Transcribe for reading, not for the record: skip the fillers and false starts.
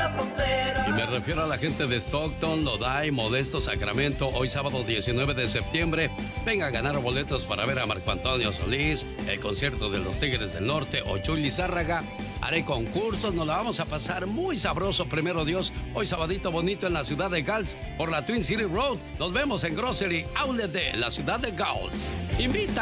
la frontera. Y me refiero a la gente de Stockton, Lodi, Modesto, Sacramento. Hoy sábado 19 de septiembre, venga a ganar boletos para ver a Marco Antonio Solís, el concierto de los Tigres del Norte o Chuy Lizárraga. Haré concursos, nos la vamos a pasar muy sabroso, primero Dios. Hoy sabadito bonito en la ciudad de Gals, por la Twin City Road. Nos vemos en Grocery Outlet de la ciudad de Gals. Invita